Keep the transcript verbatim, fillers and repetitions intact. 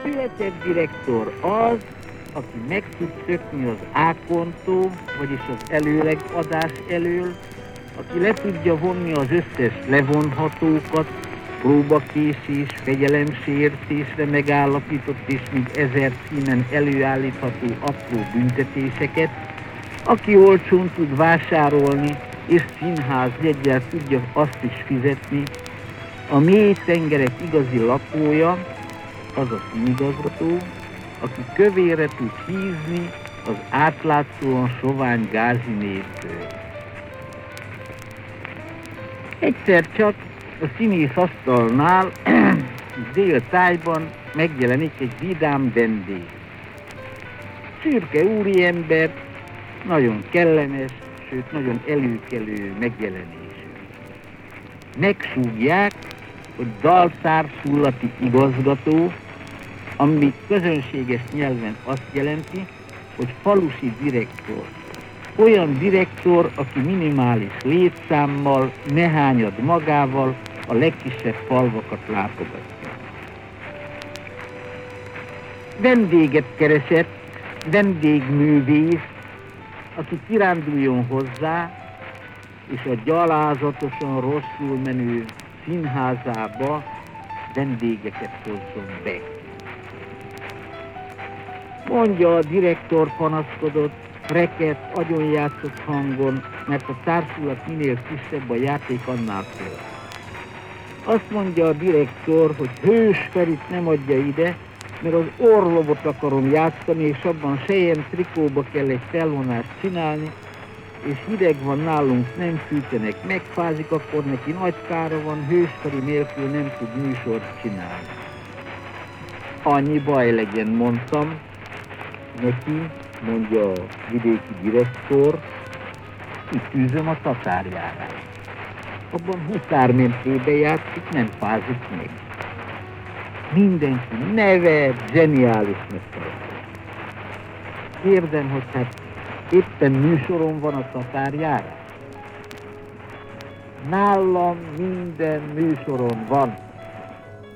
született direktor az, aki meg tud szökni az ákontó, vagyis az előlegadás elől, aki le tudja vonni az összes levonhatókat, próbakészés, fegyelemsértésre megállapított és még ezer címen előállítható apró büntetéseket, aki olcsón tud vásárolni, és színházjeggyel tudja azt is fizetni, a mély tengerek igazi lakója, az a színigazgató, aki kövére tud hízni az átlátszóan sovány gázi népből. Egyszer csak a színész asztalnál déltájban megjelenik egy vidám vendég. Szürke úriember, nagyon kellemes, sőt nagyon előkelő megjelenésű. Megsúgják, hogy dalszárszulati igazgató, ami közönséges nyelven azt jelenti, hogy falusi direktor. Olyan direktor, aki minimális létszámmal, ne hányad magával a legkisebb falvakat látogatja. Vendéget keresett, vendégművész, aki kiránduljon hozzá, és a gyalázatosan rosszul menő színházába vendégeket hozzon be. Mondja, a direktor panaszkodott, reket, agyonjátszott hangon, mert a társulat minél kisebb, a játék annál több. Azt mondja a direktor, hogy Hős Ferit nem adja ide, mert az orlobot akarom játszani, és abban sejem trikóba kell egy felvonást csinálni, és hideg van nálunk, nem fűtenek, megfázik, akkor neki nagy kára van, Hős Feri nélkül nem tud műsort csinálni. Annyi baj legyen, mondtam neki, mondja a vidéki direktor, itt űzöm a tatárjárát. Abban huszármentébe játszik, nem fázik meg. Mindenki nevet, zseniálisnak tartja. Kérdem, hogy hát éppen műsoron van a tatárjárás? Nálam minden műsoron van.